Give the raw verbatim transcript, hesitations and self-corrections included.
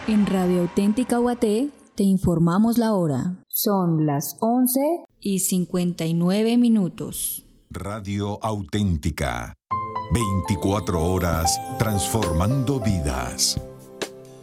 En Radio Auténtica Guaté te informamos la hora. Son las once y cincuenta y nueve minutos. Radio Auténtica. veinticuatro horas transformando vidas.